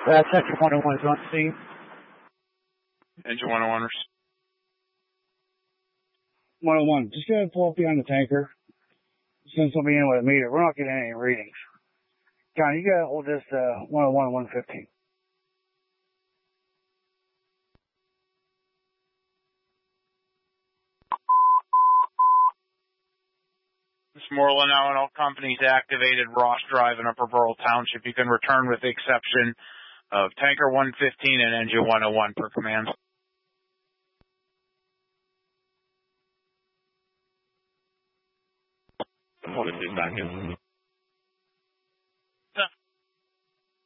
Sector 101 is on scene. Engine 101. 101, just go ahead and pull up behind the tanker. Send somebody in with a meter. We're not getting any readings. John, you gotta hold this 101 and 115. This Moreland L&L Company's activated Ross Drive in Upper Burrell Township. You can return with the exception of Tanker 115 and Engine 101 per command. 40 seconds.